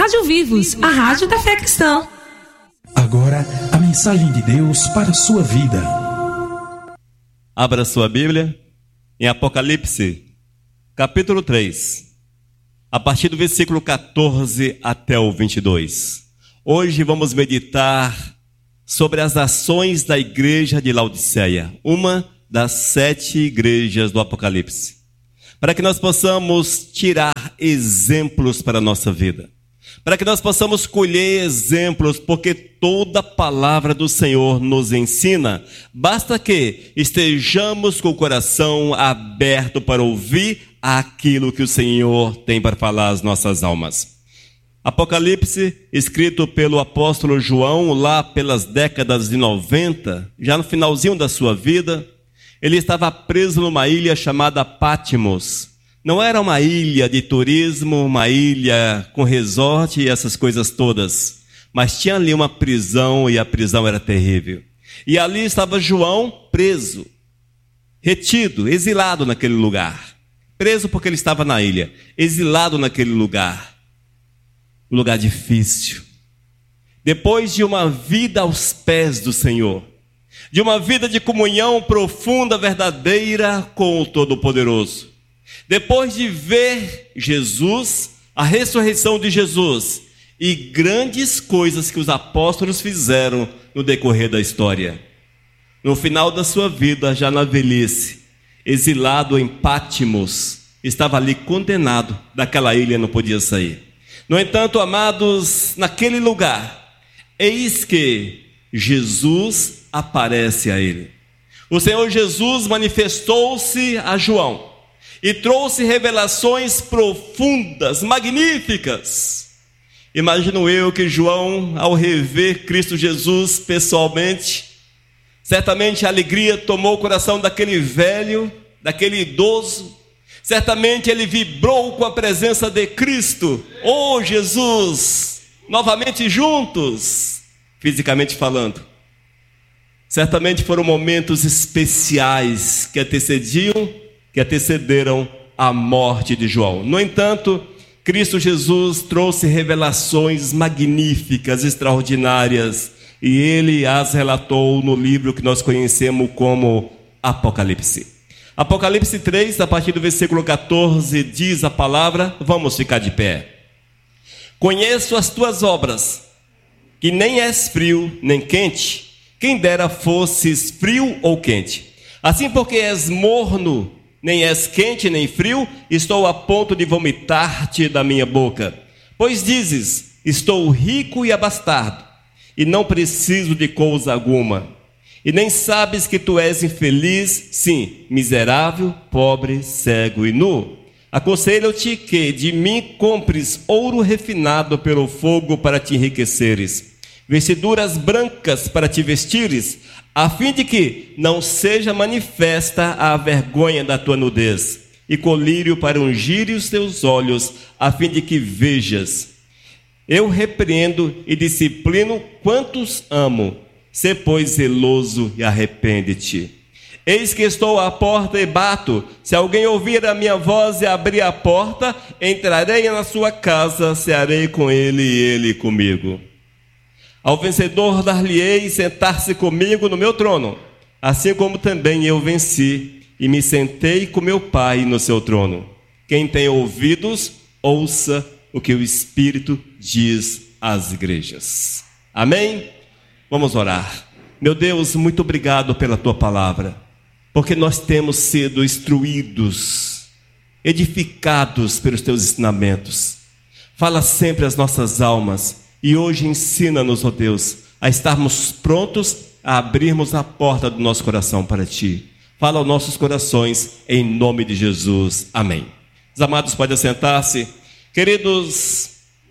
Rádio Vivos, a rádio da fé cristã. Agora, a mensagem de Deus para a sua vida. Abra sua Bíblia em Apocalipse, capítulo 3, a partir do versículo 14 até o 22. Hoje vamos meditar sobre as ações da igreja de Laodiceia, uma das 7 igrejas do Apocalipse, para que nós possamos tirar exemplos para a nossa vida, para que nós possamos colher exemplos, porque toda a palavra do Senhor nos ensina. Basta que estejamos com o coração aberto para ouvir aquilo que o Senhor tem para falar às nossas almas. Apocalipse, escrito pelo apóstolo João lá pelas décadas de 90, já no finalzinho da sua vida, ele estava preso numa ilha chamada Patmos. Não era uma ilha de turismo, uma ilha com resort e essas coisas todas, mas tinha ali uma prisão e a prisão era terrível. E ali estava João preso, retido, exilado naquele lugar. Preso porque ele estava na ilha, exilado naquele lugar. Um lugar difícil. Depois de uma vida aos pés do Senhor, de uma vida de comunhão profunda, verdadeira com o Todo-Poderoso, depois de ver Jesus, a ressurreição de Jesus e grandes coisas que os apóstolos fizeram no decorrer da história, no final da sua vida, já na velhice, exilado em Patmos, estava ali condenado, daquela ilha não podia sair. No entanto, amados, naquele lugar, eis que Jesus aparece a ele. O Senhor Jesus manifestou-se a João e trouxe revelações profundas, magníficas. Imagino eu que João, ao rever Cristo Jesus pessoalmente, certamente a alegria tomou o coração daquele velho, daquele idoso. Certamente ele vibrou com a presença de Cristo. Oh, Jesus, novamente juntos, fisicamente falando. Certamente foram momentos especiais que antecederam a morte de João. No entanto, Cristo Jesus trouxe revelações magníficas, extraordinárias, e ele as relatou no livro que nós conhecemos como Apocalipse. Apocalipse 3, a partir do versículo 14, diz a palavra, vamos ficar de pé. Conheço as tuas obras, que nem és frio nem quente, quem dera fosses frio ou quente. Assim, porque és morno, nem és quente nem frio, estou a ponto de vomitar-te da minha boca. Pois dizes, estou rico e abastado, e não preciso de coisa alguma. E nem sabes que tu és infeliz, sim, miserável, pobre, cego e nu. Aconselho-te que de mim compres ouro refinado pelo fogo para te enriqueceres, vestiduras brancas para te vestires, a fim de que não seja manifesta a vergonha da tua nudez, e colírio para ungir os teus olhos, a fim de que vejas. Eu repreendo e disciplino quantos amo. Sê, pois, zeloso e arrepende-te. Eis que estou à porta e bato. Se alguém ouvir a minha voz e abrir a porta, entrarei na sua casa, cearei com ele e ele comigo. Ao vencedor dar-lhe-ei sentar-se comigo no meu trono, assim como também eu venci e me sentei com meu Pai no seu trono. Quem tem ouvidos, ouça o que o Espírito diz às igrejas. Amém? Vamos orar. Meu Deus, muito obrigado pela tua palavra, porque nós temos sido instruídos, edificados pelos teus ensinamentos. Fala sempre às nossas almas e hoje ensina-nos, ó Deus, a estarmos prontos a abrirmos a porta do nosso coração para ti. Fala aos nossos corações, em nome de Jesus. Amém. Os amados podem assentar-se. Queridos,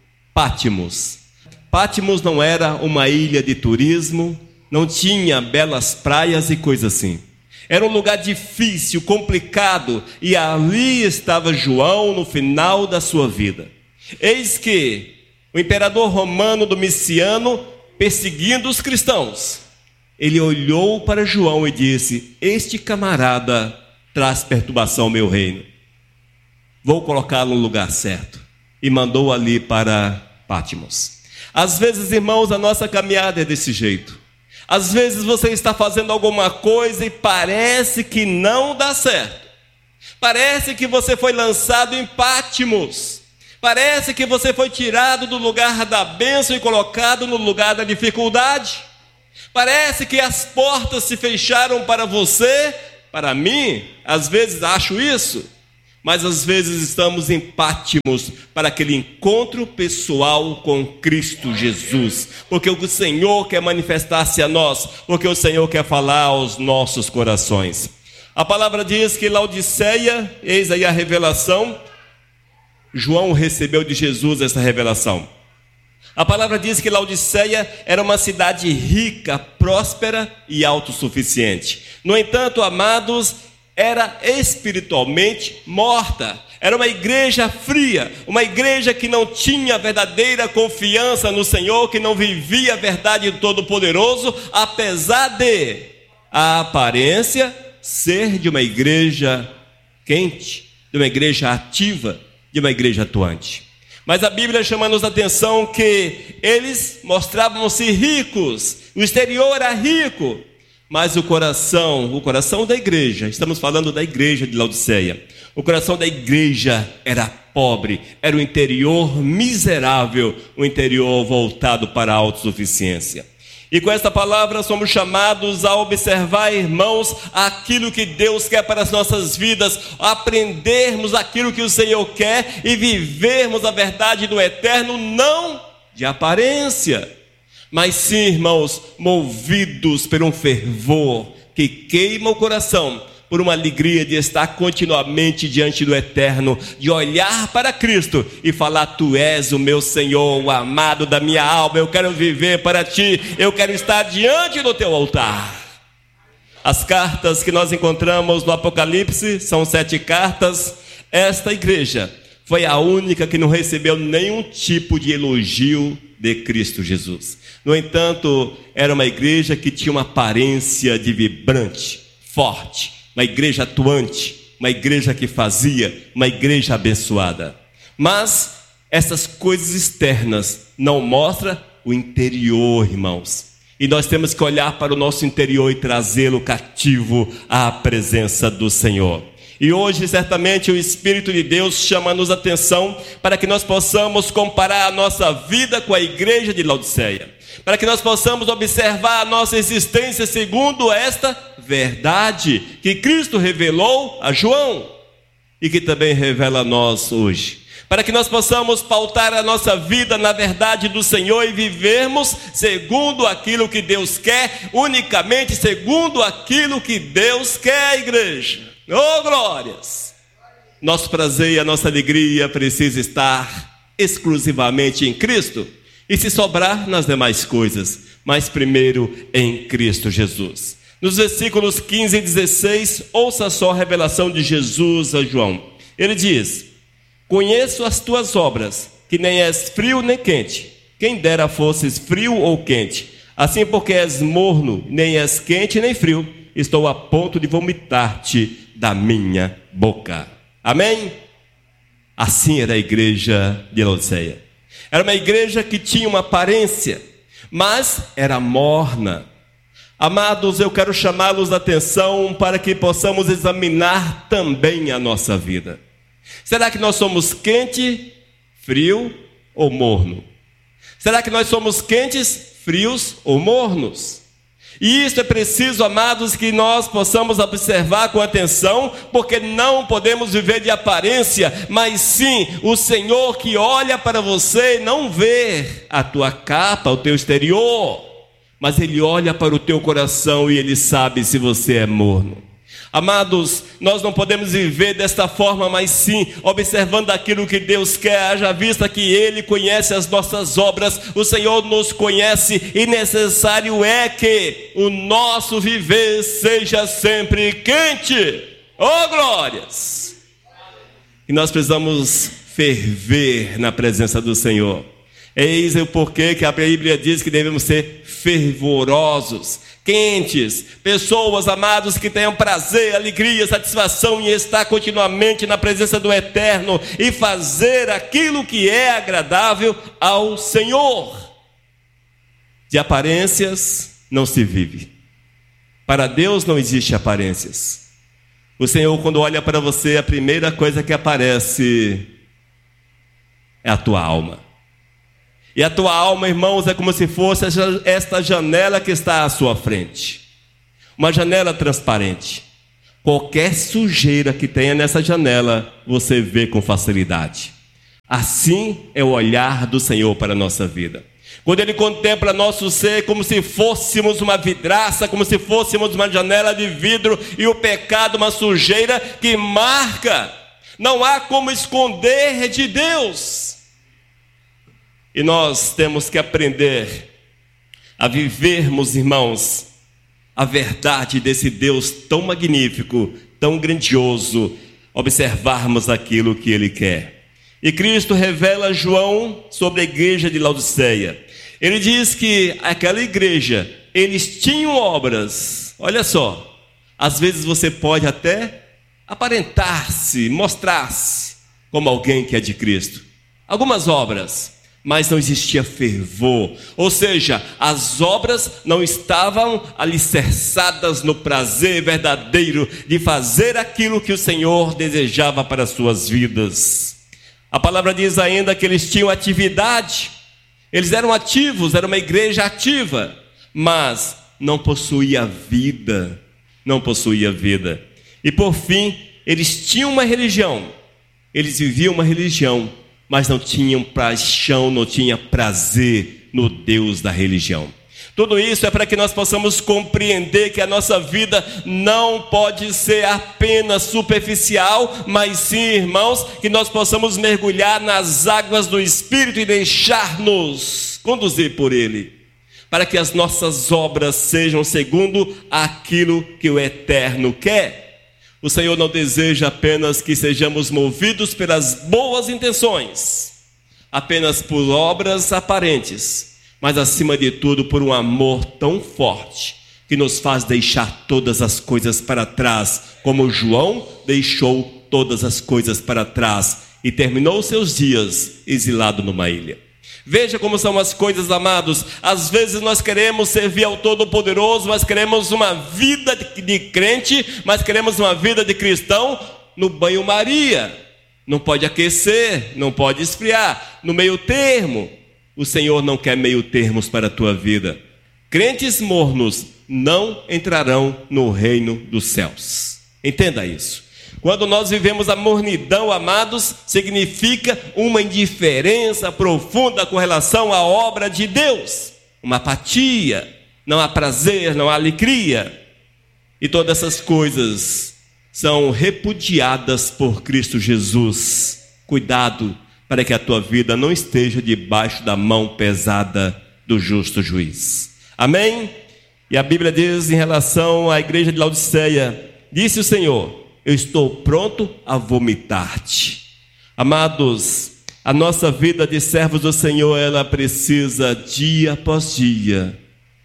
Patmos não era uma ilha de turismo, não tinha belas praias e coisas assim. Era um lugar difícil, complicado, e ali estava João no final da sua vida. Eis que o imperador romano Domiciano, perseguindo os cristãos, ele olhou para João e disse: este camarada traz perturbação ao meu reino, vou colocá-lo no lugar certo. E mandou ali para Patmos. Às vezes, irmãos, a nossa caminhada é desse jeito. Às vezes você está fazendo alguma coisa e parece que não dá certo. Parece que você foi lançado em Patmos. Parece que você foi tirado do lugar da bênção e colocado no lugar da dificuldade. Parece que as portas se fecharam para você. Para mim, às vezes acho isso. Mas às vezes estamos em Patmos para aquele encontro pessoal com Cristo Jesus. Porque o Senhor quer manifestar-se a nós. Porque o Senhor quer falar aos nossos corações. A palavra diz que Laodiceia, eis aí a revelação. João recebeu de Jesus essa revelação. A palavra diz que Laodiceia era uma cidade rica, próspera e autossuficiente. No entanto, amados, era espiritualmente morta. Era uma igreja fria, uma igreja que não tinha verdadeira confiança no Senhor, que não vivia a verdade do Todo-Poderoso, apesar de a aparência ser de uma igreja quente, de uma igreja ativa, de uma igreja atuante. Mas a Bíblia chama-nos a atenção que eles mostravam-se ricos, o exterior era rico, mas o coração da igreja, estamos falando da igreja de Laodiceia, o coração da igreja era pobre, era o interior miserável, o interior voltado para a autossuficiência. E com esta palavra somos chamados a observar, irmãos, aquilo que Deus quer para as nossas vidas, aprendermos aquilo que o Senhor quer e vivermos a verdade do eterno, não de aparência, mas sim, irmãos, movidos por um fervor que queima o coração, por uma alegria de estar continuamente diante do eterno, de olhar para Cristo e falar: Tu és o meu Senhor, o amado da minha alma, eu quero viver para Ti, eu quero estar diante do Teu altar. As cartas que nós encontramos no Apocalipse são 7 cartas. Esta igreja foi a única que não recebeu nenhum tipo de elogio de Cristo Jesus. No entanto, era uma igreja que tinha uma aparência de vibrante, forte, uma igreja atuante, uma igreja que fazia, uma igreja abençoada. Mas essas coisas externas não mostram o interior, irmãos. E nós temos que olhar para o nosso interior e trazê-lo cativo à presença do Senhor. E hoje, certamente, o Espírito de Deus chama-nos a atenção para que nós possamos comparar a nossa vida com a igreja de Laodiceia. Para que nós possamos observar a nossa existência segundo esta verdade que Cristo revelou a João e que também revela a nós hoje. Para que nós possamos pautar a nossa vida na verdade do Senhor e vivermos segundo aquilo que Deus quer, unicamente segundo aquilo que Deus quer, igreja. Oh, glórias! Nosso prazer e a nossa alegria precisa estar exclusivamente em Cristo. E se sobrar nas demais coisas, mas primeiro em Cristo Jesus. Nos versículos 15 e 16, ouça só a revelação de Jesus a João. Ele diz: Conheço as tuas obras, que nem és frio nem quente. Quem dera fosses frio ou quente. Assim, porque és morno, nem és quente nem frio, estou a ponto de vomitar-te da minha boca. Amém? Assim era a igreja de Laodiceia. Era uma igreja que tinha uma aparência, mas era morna. Amados, eu quero chamá-los a atenção para que possamos examinar também a nossa vida. Será que nós somos quente, frio ou morno? Será que nós somos quentes, frios ou mornos? E isso é preciso, amados, que nós possamos observar com atenção, porque não podemos viver de aparência, mas sim o Senhor que olha para você não vê a tua capa, o teu exterior, mas Ele olha para o teu coração e Ele sabe se você é morno. Amados, nós não podemos viver desta forma, mas sim observando aquilo que Deus quer, haja vista que Ele conhece as nossas obras, o Senhor nos conhece e necessário é que o nosso viver seja sempre quente. Oh, glórias! E nós precisamos ferver na presença do Senhor. Eis o porquê que a Bíblia diz que devemos ser fervorosos, quentes, pessoas, amados, que tenham prazer, alegria, satisfação em estar continuamente na presença do Eterno e fazer aquilo que é agradável ao Senhor. De aparências não se vive. Para Deus não existe aparências. O Senhor, quando olha para você, a primeira coisa que aparece é a tua alma. E a tua alma, irmãos, é como se fosse esta janela que está à sua frente. Uma janela transparente. Qualquer sujeira que tenha nessa janela, você vê com facilidade. Assim é o olhar do Senhor para a nossa vida. Quando Ele contempla nosso ser como se fôssemos uma vidraça, como se fôssemos uma janela de vidro, e o pecado uma sujeira que marca. Não há como esconder de Deus. E nós temos que aprender a vivermos, irmãos, a verdade desse Deus tão magnífico, tão grandioso, observarmos aquilo que Ele quer. E Cristo revela a João sobre a igreja de Laodiceia. Ele diz que aquela igreja, eles tinham obras. Olha só, às vezes você pode até aparentar-se, mostrar-se como alguém que é de Cristo. Algumas obras, mas não existia fervor. Ou seja, as obras não estavam alicerçadas no prazer verdadeiro de fazer aquilo que o Senhor desejava para as suas vidas. A palavra diz ainda que eles tinham atividade. Eles eram ativos, era uma igreja ativa, mas não possuía vida. Não possuía vida. E por fim, eles tinham uma religião. Eles viviam uma religião, mas não tinham paixão, não tinham prazer no Deus da religião. Tudo isso é para que nós possamos compreender que a nossa vida não pode ser apenas superficial, mas sim, irmãos, que nós possamos mergulhar nas águas do Espírito e deixar-nos conduzir por Ele, para que as nossas obras sejam segundo aquilo que o Eterno quer. O Senhor não deseja apenas que sejamos movidos pelas boas intenções, apenas por obras aparentes, mas acima de tudo por um amor tão forte que nos faz deixar todas as coisas para trás, como João deixou todas as coisas para trás e terminou seus dias exilado numa ilha. Veja como são as coisas, amados. Às vezes nós queremos servir ao Todo-Poderoso, mas queremos uma vida de crente, mas queremos uma vida de cristão no banho-maria. Não pode aquecer, não pode esfriar, no meio termo. O Senhor não quer meio termos para a tua vida. Crentes mornos não entrarão no reino dos céus. Entenda isso. Quando nós vivemos a mornidão, amados, significa uma indiferença profunda com relação à obra de Deus. Uma apatia, não há prazer, não há alegria. E todas essas coisas são repudiadas por Cristo Jesus. Cuidado para que a tua vida não esteja debaixo da mão pesada do justo juiz. Amém? E a Bíblia diz em relação à igreja de Laodiceia, disse o Senhor: eu estou pronto a vomitar-te. Amados, a nossa vida de servos do Senhor, ela precisa dia após dia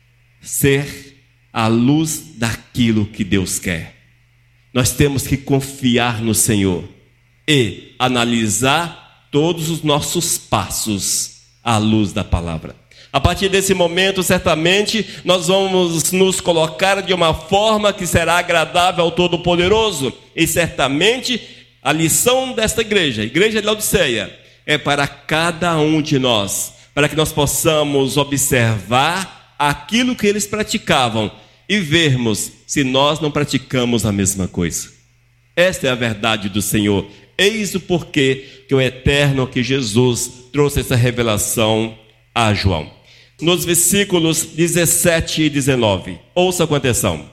ser a luz daquilo que Deus quer. Nós temos que confiar no Senhor e analisar todos os nossos passos à luz da palavra. A partir desse momento, certamente, nós vamos nos colocar de uma forma que será agradável ao Todo-Poderoso. E certamente, a lição desta igreja, a igreja de Laodiceia, é para cada um de nós, para que nós possamos observar aquilo que eles praticavam e vermos se nós não praticamos a mesma coisa. Esta é a verdade do Senhor. Eis o porquê que o Eterno, que Jesus, trouxe essa revelação a João. Nos versículos 17 e 19, ouça com atenção.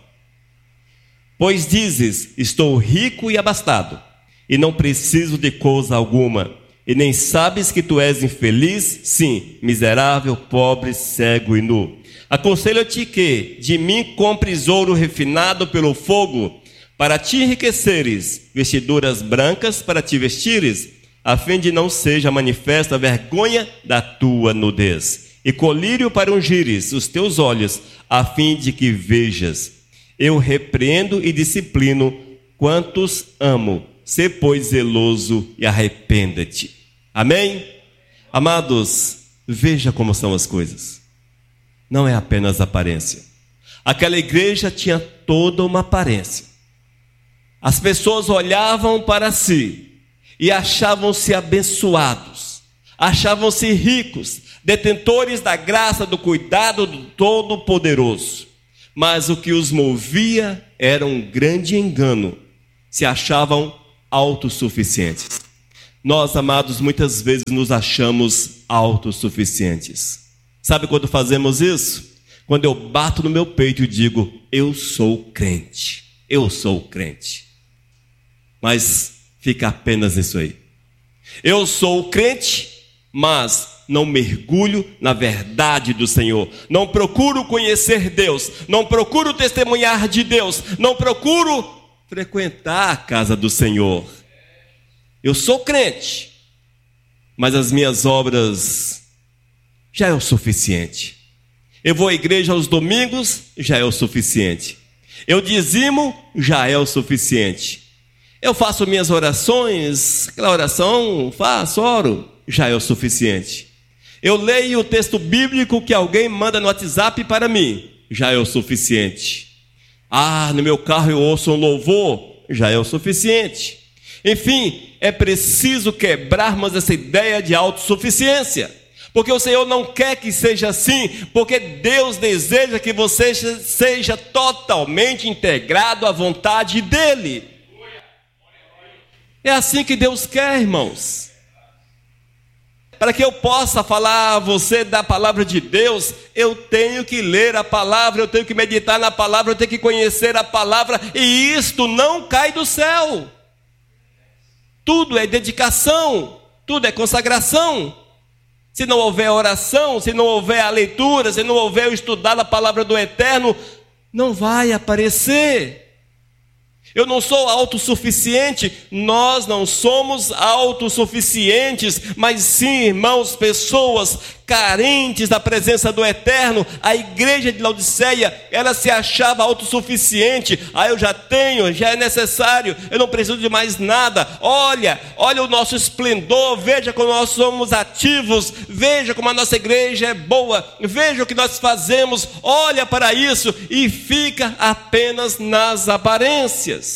Pois dizes, estou rico e abastado, e não preciso de coisa alguma, e nem sabes que tu és infeliz, sim, miserável, pobre, cego e nu. Aconselho-te que de mim compres ouro refinado pelo fogo, para te enriqueceres, vestiduras brancas para te vestires, a fim de não seja manifesta a vergonha da tua nudez, e colírio para ungires os teus olhos, a fim de que vejas. Eu repreendo e disciplino quantos amo. Sê, pois, zeloso e arrependa-te. Amém? Amados, veja como são as coisas. Não é apenas aparência. Aquela igreja tinha toda uma aparência. As pessoas olhavam para si e achavam-se abençoados, achavam-se ricos, detentores da graça, do cuidado do Todo-Poderoso. Mas o que os movia era um grande engano. Se achavam autossuficientes. Nós, amados, muitas vezes nos achamos autossuficientes. Sabe quando fazemos isso? Quando eu bato no meu peito e digo, eu sou crente. Eu sou crente. Mas fica apenas nisso aí. Eu sou crente, mas não mergulho na verdade do Senhor. Não procuro conhecer Deus. Não procuro testemunhar de Deus. Não procuro frequentar a casa do Senhor. Eu sou crente, mas as minhas obras já é o suficiente. Eu vou à igreja aos domingos, já é o suficiente. Eu dizimo, já é o suficiente. Eu faço minhas orações, aquela oração, faço, oro, já é o suficiente. Eu leio o texto bíblico que alguém manda no WhatsApp para mim, já é o suficiente. No meu carro eu ouço um louvor, já é o suficiente. Enfim, é preciso quebrarmos essa ideia de autossuficiência. Porque o Senhor não quer que seja assim, porque Deus deseja que você seja totalmente integrado à vontade dEle. É assim que Deus quer, irmãos. Para que eu possa falar a você da palavra de Deus, eu tenho que ler a palavra, eu tenho que meditar na palavra, eu tenho que conhecer a palavra, e isto não cai do céu. Tudo é dedicação, tudo é consagração. Se não houver oração, se não houver a leitura, se não houver o estudar a palavra do Eterno, não vai aparecer. Eu não sou autossuficiente, nós não somos autossuficientes, mas sim, irmãos, pessoas carentes da presença do Eterno. A igreja de Laodiceia, ela se achava autossuficiente. Eu já tenho, já é necessário, eu não preciso de mais nada. Olha o nosso esplendor, veja como nós somos ativos, veja como a nossa igreja é boa, veja o que nós fazemos, olha para isso e fica apenas nas aparências.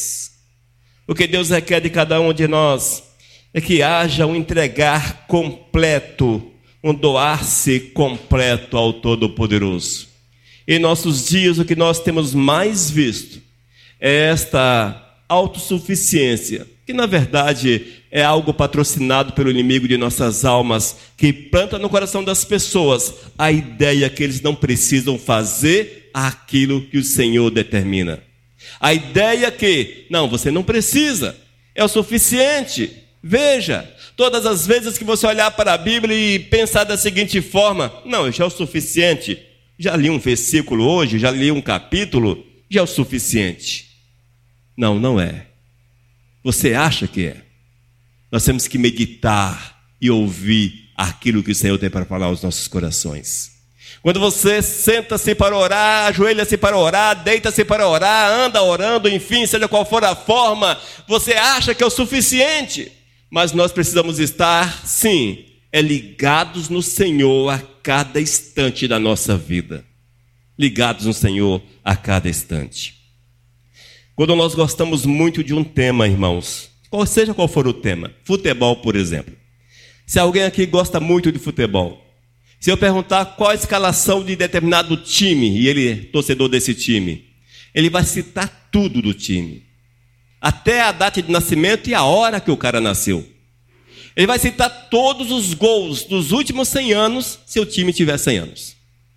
O que Deus requer de cada um de nós é que haja um entregar completo, um doar-se completo ao Todo-Poderoso. Em nossos dias, o que nós temos mais visto é esta autossuficiência, que na verdade é algo patrocinado pelo inimigo de nossas almas, que planta no coração das pessoas a ideia que eles não precisam fazer aquilo que o Senhor determina. A ideia que, não, você não precisa, é o suficiente. Veja, todas as vezes que você olhar para a Bíblia e pensar da seguinte forma, não, já é o suficiente, já li um versículo hoje, já li um capítulo, já é o suficiente. Não, não é. Você acha que é? Nós temos que meditar e ouvir aquilo que o Senhor tem para falar aos nossos corações. Quando você senta-se para orar, ajoelha-se para orar, deita-se para orar, anda orando, enfim, seja qual for a forma, você acha que é o suficiente. Mas nós precisamos estar, sim, ligados no Senhor a cada instante da nossa vida. Ligados no Senhor a cada instante. Quando nós gostamos muito de um tema, irmãos, seja qual for o tema, futebol, por exemplo. Se alguém aqui gosta muito de futebol, se eu perguntar qual a escalação de determinado time, e ele é torcedor desse time, ele vai citar tudo do time. Até a data de nascimento e a hora que o cara nasceu. Ele vai citar todos os gols dos últimos 100 anos, se o time tiver 100 anos.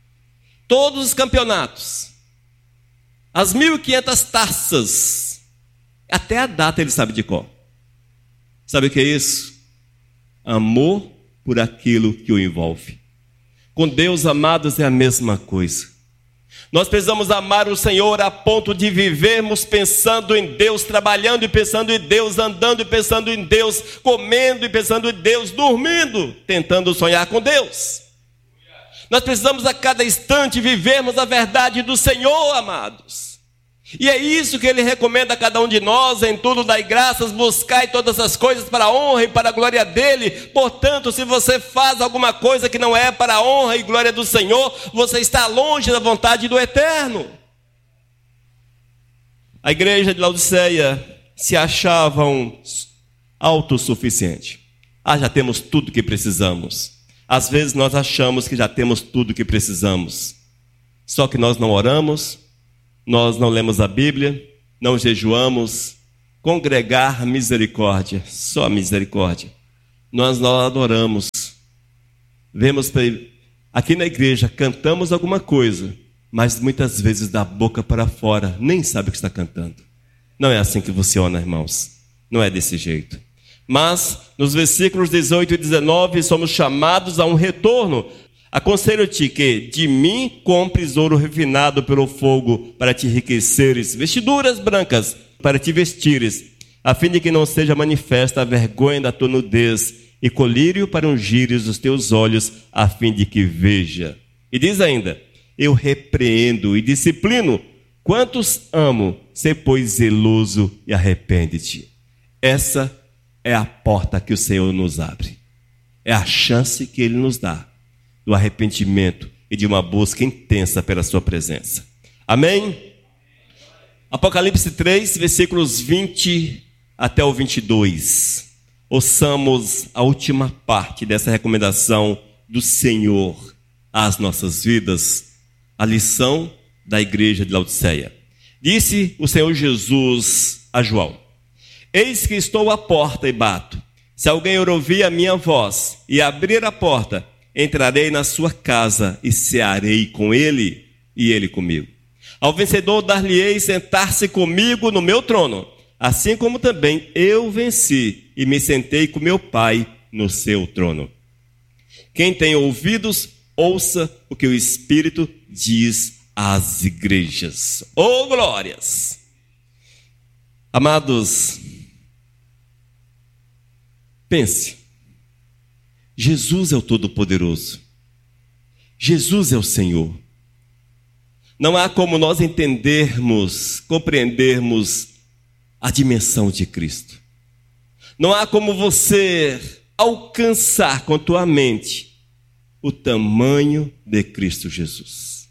Todos os campeonatos. As 1.500 taças. Até a data ele sabe de cor. Sabe o que é isso? Amor por aquilo que o envolve. Com Deus, amados, é a mesma coisa. Nós precisamos amar o Senhor a ponto de vivermos pensando em Deus, trabalhando e pensando em Deus, andando e pensando em Deus, comendo e pensando em Deus, dormindo, tentando sonhar com Deus. Nós precisamos a cada instante vivermos a verdade do Senhor, amados. E é isso que Ele recomenda a cada um de nós: em tudo dai graças, buscai todas as coisas para a honra e para a glória dEle. Portanto, se você faz alguma coisa que não é para a honra e glória do Senhor, você está longe da vontade do Eterno. A igreja de Laodiceia se achavam autossuficiente. Já temos tudo que precisamos. Às vezes nós achamos que já temos tudo que precisamos, só que nós não oramos, nós não lemos a Bíblia, não jejuamos. Congregar misericórdia, só misericórdia. Nós não adoramos. Vemos aqui na igreja, cantamos alguma coisa, mas muitas vezes da boca para fora, nem sabe o que está cantando. Não é assim que funciona, irmãos. Não é desse jeito. Mas, nos versículos 18 e 19, somos chamados a um retorno. Aconselho-te que de mim compres ouro refinado pelo fogo, para te enriqueceres, vestiduras brancas para te vestires, a fim de que não seja manifesta a vergonha da tua nudez, e colírio para ungires os teus olhos, a fim de que veja. E diz ainda: eu repreendo e disciplino quantos amo, sê pois zeloso e arrepende-te. Essa é a porta que o Senhor nos abre. É a chance que Ele nos dá do arrependimento e de uma busca intensa pela sua presença. Amém? Apocalipse 3, versículos 20 até o 22. Ouçamos a última parte dessa recomendação do Senhor às nossas vidas, a lição da igreja de Laodiceia. Disse o Senhor Jesus a João: eis que estou à porta e bato. Se alguém ouvir a minha voz e abrir a porta, entrarei na sua casa e cearei com ele e ele comigo. Ao vencedor dar-lhe-ei sentar-se comigo no meu trono, assim como também eu venci e me sentei com meu Pai no seu trono. Quem tem ouvidos, ouça o que o Espírito diz às igrejas. Oh, glórias! Amados, pense. Jesus é o Todo-Poderoso. Jesus é o Senhor. Não há como nós entendermos, compreendermos a dimensão de Cristo. Não há como você alcançar com tua mente o tamanho de Cristo Jesus.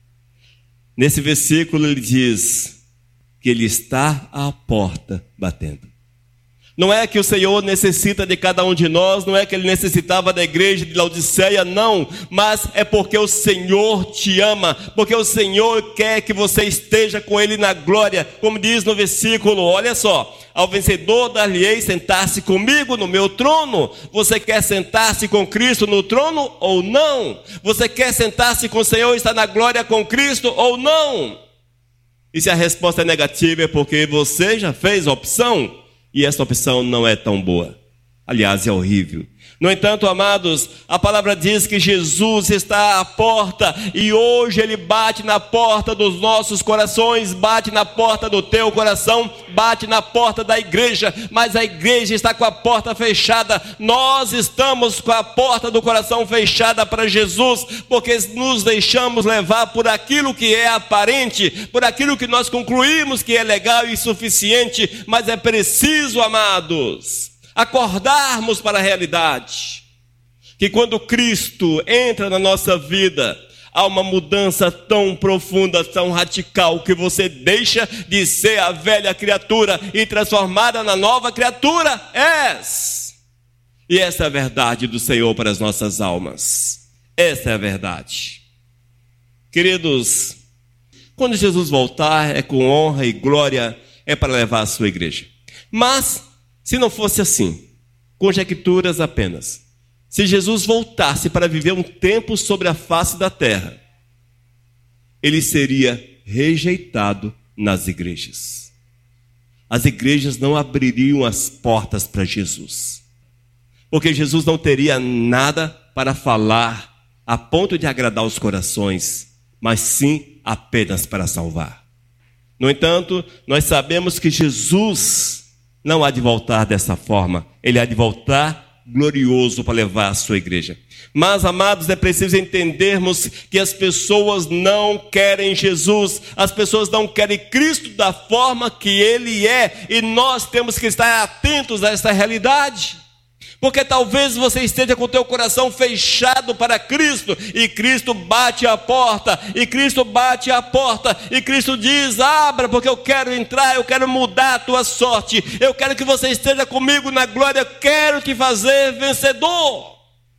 Nesse versículo ele diz que Ele está à porta batendo. Não é que o Senhor necessita de cada um de nós, não é que Ele necessitava da igreja de Laodiceia, não. Mas é porque o Senhor te ama, porque o Senhor quer que você esteja com Ele na glória. Como diz no versículo, olha só: ao vencedor dar-lhe-ei sentar-se comigo no meu trono. Você quer sentar-se com Cristo no trono ou não? Você quer sentar-se com o Senhor e estar na glória com Cristo ou não? E se a resposta é negativa, é porque você já fez a opção. E essa opção não é tão boa. Aliás, é horrível. No entanto, amados, a palavra diz que Jesus está à porta. E hoje Ele bate na porta dos nossos corações. Bate na porta do teu coração. Bate na porta da igreja. Mas a igreja está com a porta fechada. Nós estamos com a porta do coração fechada para Jesus. Porque nos deixamos levar por aquilo que é aparente. Por aquilo que nós concluímos que é legal e suficiente. Mas é preciso, amados, acordarmos para a realidade, que quando Cristo entra na nossa vida, há uma mudança tão profunda, tão radical, que você deixa de ser a velha criatura e transformada na nova criatura és. E essa é a verdade do Senhor para as nossas almas. Essa é a verdade. Queridos, quando Jesus voltar, é com honra e glória, é para levar a sua igreja. Mas se não fosse assim, conjecturas apenas, se Jesus voltasse para viver um tempo sobre a face da terra, Ele seria rejeitado nas igrejas. As igrejas não abririam as portas para Jesus, porque Jesus não teria nada para falar a ponto de agradar os corações, mas sim apenas para salvar. No entanto, nós sabemos que Jesus não há de voltar dessa forma. Ele há de voltar glorioso para levar a sua igreja. Mas, amados, é preciso entendermos que as pessoas não querem Jesus. As pessoas não querem Cristo da forma que Ele é. E nós temos que estar atentos a essa realidade. Porque talvez você esteja com o teu coração fechado para Cristo, e Cristo bate a porta, e Cristo bate a porta, e Cristo diz: abra, porque eu quero entrar, eu quero mudar a tua sorte, eu quero que você esteja comigo na glória, eu quero te fazer vencedor.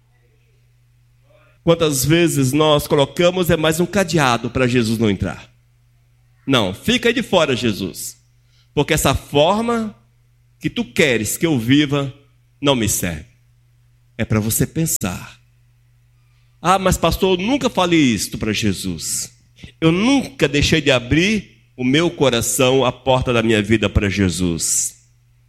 Quantas vezes nós colocamos mais um cadeado para Jesus não entrar? Não, fica aí de fora, Jesus, porque essa forma que tu queres que eu viva não me serve. É para você pensar: ah, mas pastor, eu nunca falei isto para Jesus. Eu nunca deixei de abrir o meu coração, a porta da minha vida para Jesus.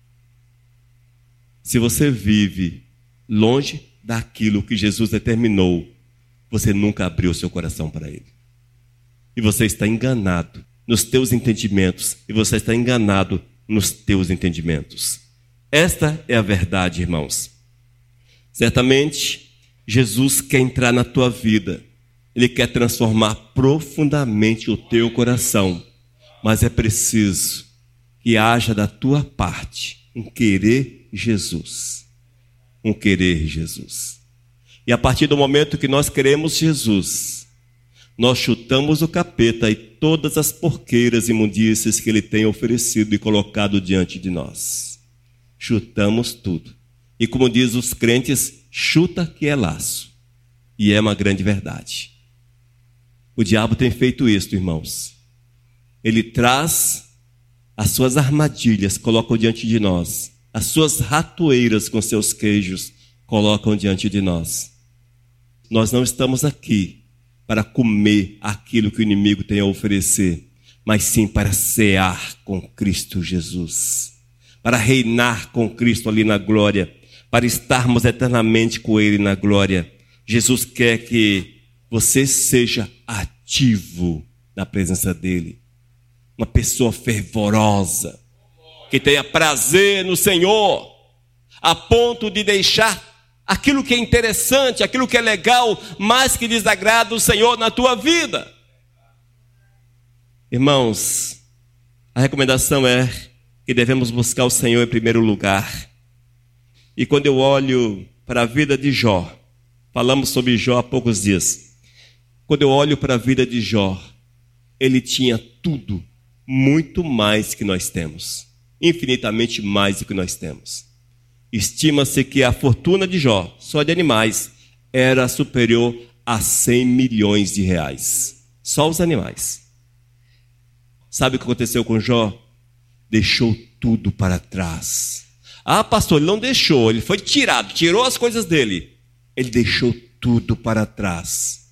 Se você vive longe daquilo que Jesus determinou, você nunca abriu o seu coração para Ele. E você está enganado nos teus entendimentos, e você está enganado nos teus entendimentos. Esta é a verdade, irmãos. Certamente, Jesus quer entrar na tua vida. Ele quer transformar profundamente o teu coração. Mas é preciso que haja da tua parte um querer Jesus. Um querer Jesus. E a partir do momento que nós queremos Jesus, nós chutamos o capeta e todas as porqueiras e imundícies que ele tem oferecido e colocado diante de nós. Chutamos tudo. E como diz os crentes, chuta que é laço. E é uma grande verdade. O diabo tem feito isso, irmãos. Ele traz as suas armadilhas, colocam diante de nós. As suas ratoeiras com seus queijos, colocam diante de nós. Nós não estamos aqui para comer aquilo que o inimigo tem a oferecer, mas sim para cear com Cristo Jesus. Para reinar com Cristo ali na glória, para estarmos eternamente com Ele na glória. Jesus quer que você seja ativo na presença dEle. Uma pessoa fervorosa, que tenha prazer no Senhor, a ponto de deixar aquilo que é interessante, aquilo que é legal, mas que desagrada o Senhor na tua vida. Irmãos, a recomendação é que devemos buscar o Senhor em primeiro lugar. E quando eu olho para a vida de Jó, falamos sobre Jó há poucos dias. Quando eu olho para a vida de Jó, ele tinha tudo, muito mais que nós temos. Infinitamente mais do que nós temos. Estima-se que a fortuna de Jó, só de animais, era superior a 100 milhões de reais. Só os animais. Sabe o que aconteceu com Jó? Deixou tudo para trás. Ah, pastor, ele não deixou, ele foi tirado, tirou as coisas dele. Ele deixou tudo para trás.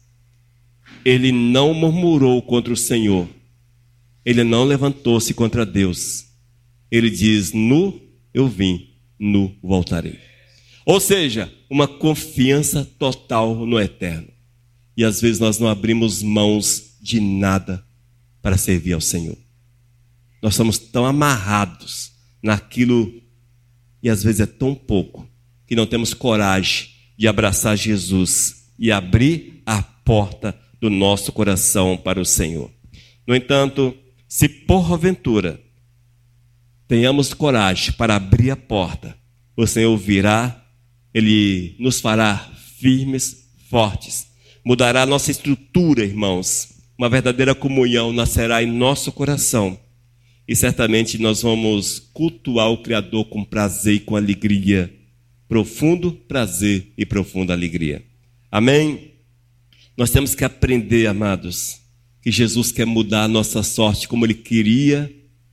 Ele não murmurou contra o Senhor. Ele não levantou-se contra Deus. Ele diz: nu eu vim, nu voltarei. Ou seja, uma confiança total no eterno. E às vezes nós não abrimos mãos de nada para servir ao Senhor. Nós somos tão amarrados naquilo, e às vezes é tão pouco, que não temos coragem de abraçar Jesus e abrir a porta do nosso coração para o Senhor. No entanto, se porventura tenhamos coragem para abrir a porta, o Senhor virá, Ele nos fará firmes, fortes, mudará a nossa estrutura, irmãos. Uma verdadeira comunhão nascerá em nosso coração. E certamente nós vamos cultuar o Criador com prazer e com alegria. Profundo prazer e profunda alegria. Amém? Nós temos que aprender, amados, que Jesus quer mudar a nossa sorte como Ele queria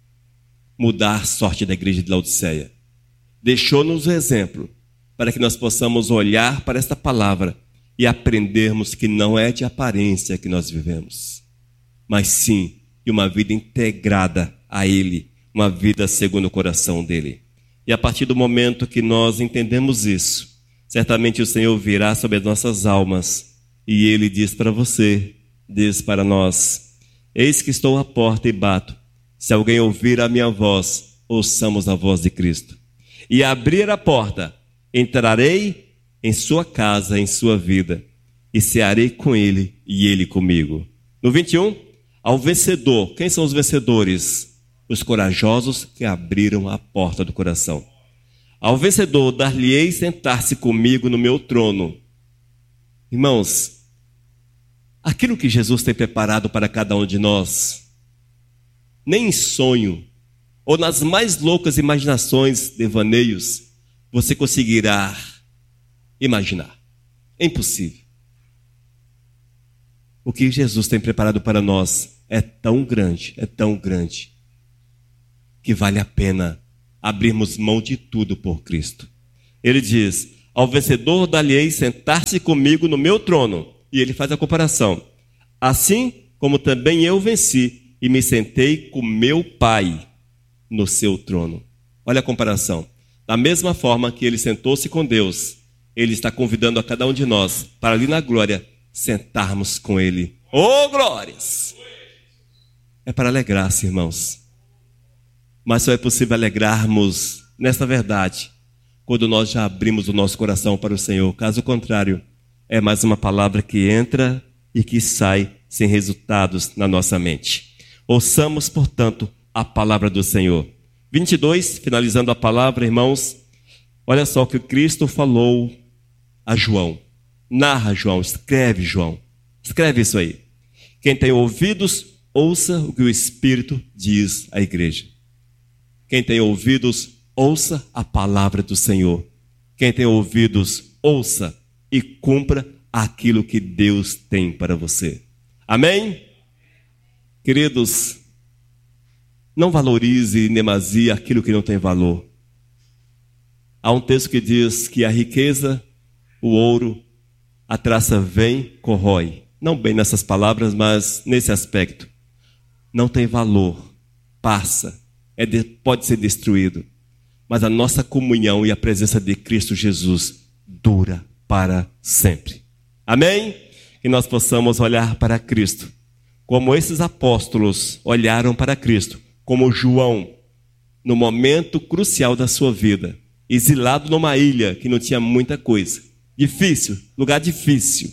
mudar a sorte da igreja de Laodiceia. Deixou-nos o exemplo para que nós possamos olhar para esta palavra e aprendermos que não é de aparência que nós vivemos, mas sim de uma vida integrada a Ele, uma vida segundo o coração dEle. E a partir do momento que nós entendemos isso, certamente o Senhor virá sobre as nossas almas e Ele diz para você, diz para nós: Eis que estou à porta e bato. Se alguém ouvir a minha voz, ouçamos a voz de Cristo. E abrir a porta, entrarei em sua casa, em sua vida, e cearei com ele e ele comigo. No 21, ao vencedor. Quem são os vencedores? Os corajosos que abriram a porta do coração. Ao vencedor dar-lhe-ei sentar-se comigo no meu trono. Irmãos, aquilo que Jesus tem preparado para cada um de nós, nem em sonho, ou nas mais loucas imaginações, devaneios, você conseguirá imaginar. É impossível. O que Jesus tem preparado para nós é tão grande, que vale a pena abrirmos mão de tudo por Cristo. Ele diz, ao vencedor dar-lhe-ei sentar-se comigo no meu trono. E ele faz a comparação. Assim como também eu venci e me sentei com meu Pai no seu trono. Olha a comparação. Da mesma forma que ele sentou-se com Deus, ele está convidando a cada um de nós para ali na glória sentarmos com ele. Oh, glórias! É para alegrar-se, irmãos. Mas só é possível alegrarmos nessa verdade quando nós já abrimos o nosso coração para o Senhor. Caso contrário, é mais uma palavra que entra e que sai sem resultados na nossa mente. Ouçamos, portanto, a palavra do Senhor. 22, finalizando a palavra, irmãos, olha só o que Cristo falou a João. Narra, João, escreve isso aí. Quem tem ouvidos, ouça o que o Espírito diz à igreja. Quem tem ouvidos, ouça a palavra do Senhor. Quem tem ouvidos, ouça e cumpra aquilo que Deus tem para você. Amém? Queridos, não valorize em demasia aquilo que não tem valor. Há um texto que diz que a riqueza, o ouro, a traça vem, corrói. Não bem nessas palavras, mas nesse aspecto. Não tem valor, passa, pode ser destruído. Mas a nossa comunhão e a presença de Cristo Jesus dura para sempre. Amém? Que nós possamos olhar para Cristo, como esses apóstolos olharam para Cristo, como João, no momento crucial da sua vida, exilado numa ilha que não tinha muita coisa, difícil, lugar difícil,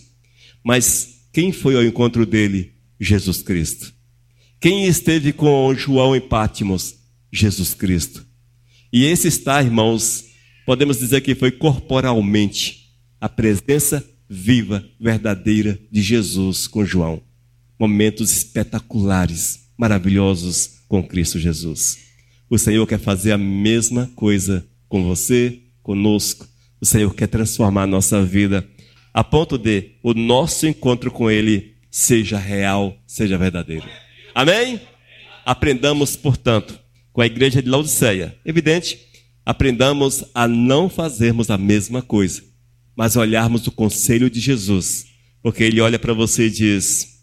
mas quem foi ao encontro dele? Jesus Cristo. Quem esteve com João em Pátimos? Jesus Cristo. E esse está, irmãos, podemos dizer que foi corporalmente a presença viva, verdadeira de Jesus com João. Momentos espetaculares, maravilhosos com Cristo Jesus. O Senhor quer fazer a mesma coisa com você, conosco. O Senhor quer transformar a nossa vida a ponto de o nosso encontro com Ele seja real, seja verdadeiro. Amém? Aprendamos, portanto, com a igreja de Laodiceia. Evidente, aprendamos a não fazermos a mesma coisa, mas olharmos o conselho de Jesus. Porque Ele olha para você e diz: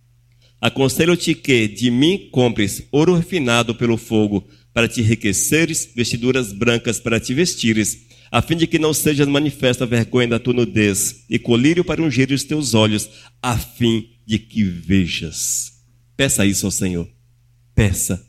aconselho-te que de mim compres ouro refinado pelo fogo, para te enriqueceres, vestiduras brancas para te vestires, a fim de que não sejas manifesta a vergonha da tua nudez, e colírio para ungir os teus olhos, a fim de que vejas. Peça isso ao Senhor. Peça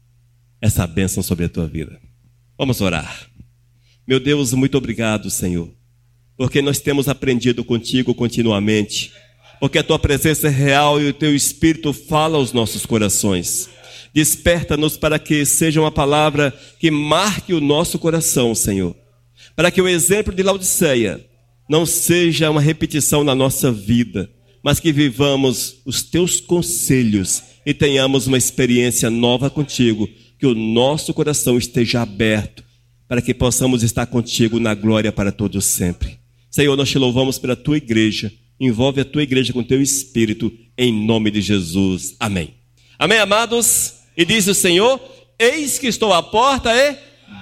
essa bênção sobre a tua vida. Vamos orar. Meu Deus, muito obrigado, Senhor, porque nós temos aprendido contigo continuamente, porque a tua presença é real e o teu Espírito fala aos nossos corações. Desperta-nos para que seja uma palavra que marque o nosso coração, Senhor, para que o exemplo de Laodiceia não seja uma repetição na nossa vida, mas que vivamos os teus conselhos e tenhamos uma experiência nova contigo, que o nosso coração esteja aberto para que possamos estar contigo na glória para todos sempre. Senhor, nós te louvamos pela tua igreja. Envolve a tua igreja com teu Espírito, em nome de Jesus. Amém. Amém, amados? E diz o Senhor: eis que estou à porta e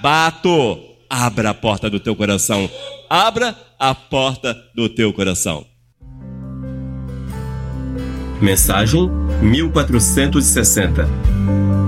bato. Abra a porta do teu coração. Abra a porta do teu coração. Mensagem 1460.